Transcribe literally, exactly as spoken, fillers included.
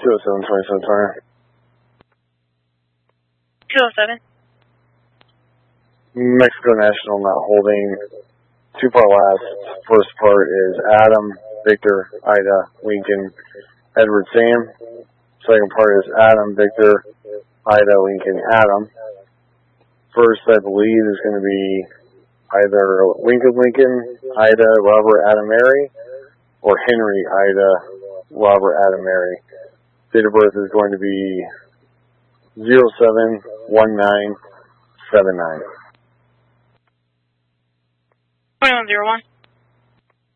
two oh seven, twenty-seven, Turner. two oh seven. Mexico National not holding. Two part last. First part is Adam, Victor, Ida, Lincoln, Edward, Sam. Second part is Adam, Victor, Ida, Lincoln, Adam. First, I believe, is going to be either Lincoln, Lincoln, Ida, Robert, Adam, Mary, or Henry, Ida, Robert, Adam, Mary. Date of birth is going to be zero seven one nine seven nine. twenty-one zero one.